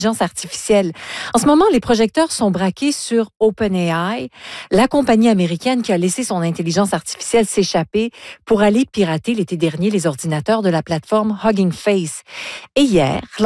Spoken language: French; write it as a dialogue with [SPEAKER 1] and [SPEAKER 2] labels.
[SPEAKER 1] l'intelligence artificielle. En ce moment, les projecteurs sont braqués sur OpenAI, la compagnie américaine qui a laissé son intelligence artificielle s'échapper pour aller pirater l'été dernier les ordinateurs de la plateforme Hugging Face. Et hier,